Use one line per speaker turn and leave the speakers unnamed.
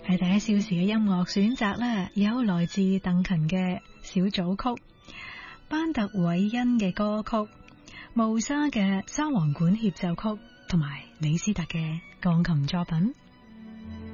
喺第一小時嘅音樂選擇呢，有來自鄧芹嘅小組曲、班特韋恩嘅歌曲、慕沙嘅沙皇管協奏曲，同埋李斯特嘅鋼琴作品。